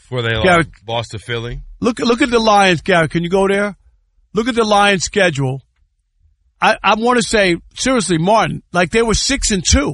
Before they lost to Philly. Look at the Lions, Garrett. Can you go there? Look at the Lions' schedule. I want to say, seriously, Martin, like they were 6-2.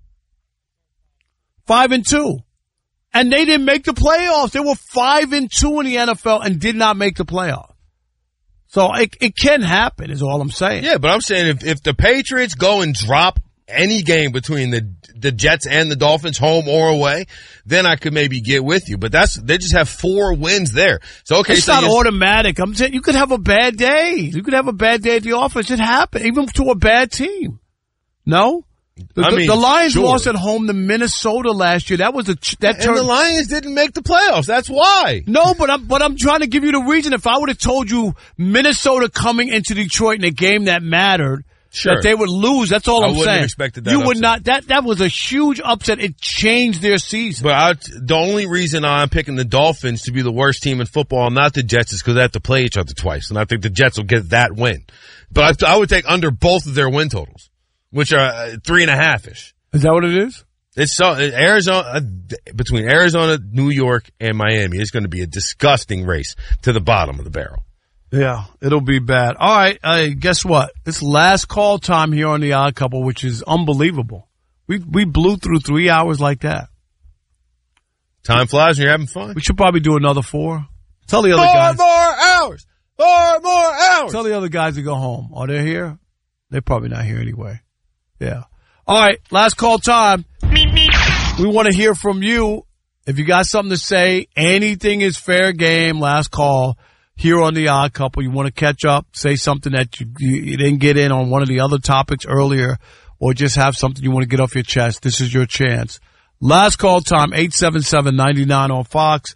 5-2. And they didn't make the playoffs. They were 5-2 in the NFL and did not make the playoffs. So it can happen is all I'm saying. Yeah, but I'm saying if the Patriots go and drop any game between the Jets and the Dolphins, home or away, then I could maybe get with you. But they just have 4 wins there. So okay, it's not automatic. I'm saying you could have a bad day. You could have a bad day at the office. It happens, even to a bad team. No? The Lions lost at home to Minnesota last year. That was and the Lions didn't make the playoffs. That's why. No, but I'm trying to give you the reason. If I would have told you Minnesota coming into Detroit in a game that mattered, that they would lose. That's all I'm saying. I wouldn't have expected that. You would not. That was a huge upset. It changed their season. But the only reason I'm picking the Dolphins to be the worst team in football, not the Jets, is because they have to play each other twice, and I think the Jets will get that win. But I would take under both of their win totals, which are 3.5-ish. Is that what it is? It's so Arizona between Arizona, New York, and Miami. It's going to be a disgusting race to the bottom of the barrel. Yeah, it'll be bad. All right, guess what? It's last call time here on The Odd Couple, which is unbelievable. We blew through 3 hours like that. Time flies when you're having fun. We should probably do another 4. Tell the other guys. 4 more hours. 4 more hours. Tell the other guys to go home. Are they here? They're probably not here anyway. Yeah. All right, last call time. We want to hear from you. If you got something to say, anything is fair game. Last call. Here on The Odd Couple, you want to catch up, say something that you didn't get in on one of the other topics earlier, or just have something you want to get off your chest. This is your chance. Last call time, 877-99 on Fox,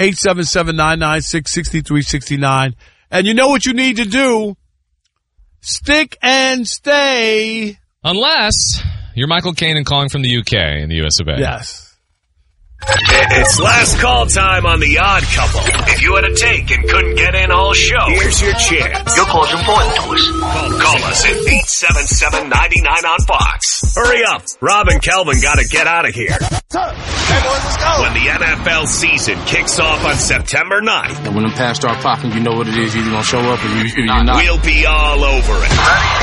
877-996-6369. And you know what you need to do? Stick and stay. Unless you're Michael Caine and calling from the UK in the US of A. Yes. It's last call time on The Odd Couple. If you had a take and couldn't get in all show, here's your chance. Your call's important to us. Call us at 877-99 on Fox. Hurry up. Rob and Kelvin got to get out of here. Hey, boys, let's go. When the NFL season kicks off on September 9th. And when them pads start popping, you know what it is. You're going to show up or you're not. We'll be all over it.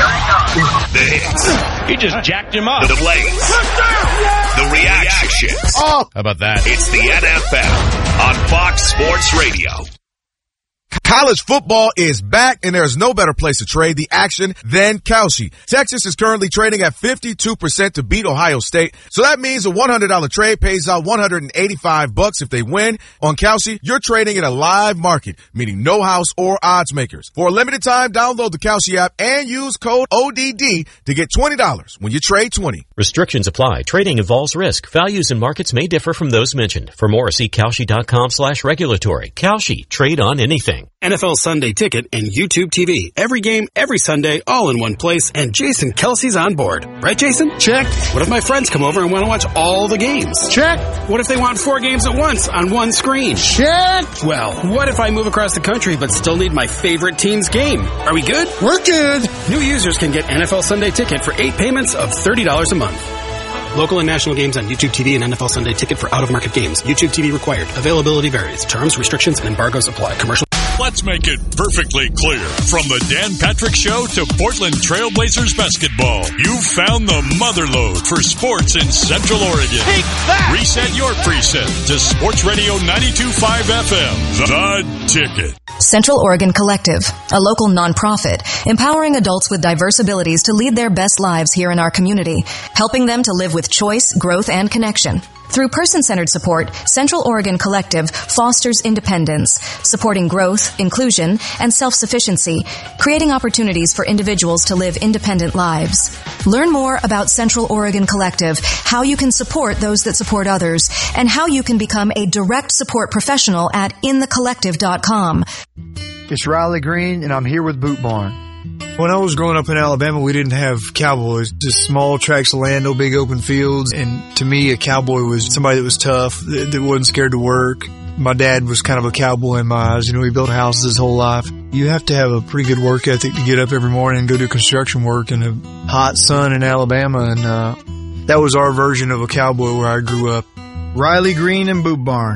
The hits. He just jacked him up. The plays. The reactions. How about that? It's the NFL on Fox Sports Radio. College football is back, and there's no better place to trade the action than Kalshi. Texas is currently trading at 52% to beat Ohio State. So that means a $100 trade pays out $185 if they win. On Kalshi, you're trading in a live market, meaning no house or odds makers. For a limited time, download the Kalshi app and use code ODD to get $20 when you trade 20. Restrictions apply. Trading involves risk. Values and markets may differ from those mentioned. For more, see Kalshi.com/regulatory. Kalshi. Trade on anything. NFL Sunday Ticket and YouTube TV. Every game, every Sunday, all in one place, and Jason Kelsey's on board. Right, Jason? Check. What if my friends come over and want to watch all the games? Check. What if they want 4 games at once on one screen? Check. Well, what if I move across the country but still need my favorite team's game? Are we good? We're good. New users can get NFL Sunday Ticket for 8 payments of $30 a month. Local and national games on YouTube TV and NFL Sunday Ticket for out-of-market games. YouTube TV required. Availability varies. Terms, restrictions, and embargoes apply. Commercial. Let's make it perfectly clear. From the Dan Patrick Show to Portland Trailblazers basketball, you've found the motherlode for sports in Central Oregon. Take that! Reset your preset to Sports Radio 92.5 FM. The Ticket. Central Oregon Collective, a local nonprofit, empowering adults with diverse abilities to lead their best lives here in our community, helping them to live with choice, growth, and connection. Through person-centered support, Central Oregon Collective fosters independence, supporting growth, inclusion, and self-sufficiency, creating opportunities for individuals to live independent lives. Learn more about Central Oregon Collective, how you can support those that support others, and how you can become a direct support professional at inthecollective.com. It's Riley Green, and I'm here with Boot Barn. When I was growing up in Alabama, we didn't have cowboys, just small tracts of land, no big open fields. And to me, a cowboy was somebody that was tough, that wasn't scared to work. My dad was kind of a cowboy in my eyes. You know, he built houses his whole life. You have to have a pretty good work ethic to get up every morning and go do construction work in a hot sun in Alabama. And that was our version of a cowboy where I grew up. Riley Green and Boot Barn.